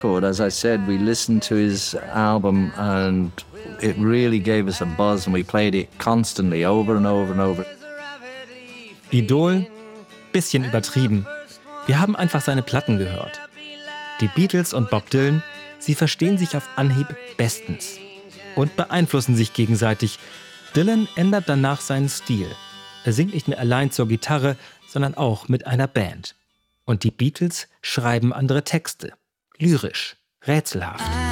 As I said, we listened to his album and it really gave us a buzz and we played it constantly over and over and over. Idol? Bisschen übertrieben. Wir haben einfach seine Platten gehört. Die Beatles und Bob Dylan, sie verstehen sich auf Anhieb bestens und beeinflussen sich gegenseitig. Dylan ändert danach seinen Stil. Er singt nicht mehr allein zur Gitarre, sondern auch mit einer Band. Und die Beatles schreiben andere Texte. Lyrisch, rätselhaft.